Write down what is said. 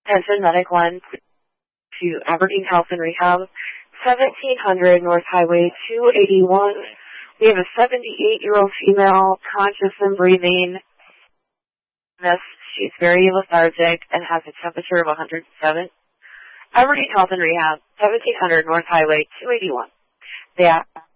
Attention Medic 1 to Aberdeen Health and Rehab, 1700 North Highway 281. We have a 78-year-old female, conscious and breathing. She's very lethargic and has a temperature of 107. Aberdeen Health and Rehab, 1700 North Highway 281.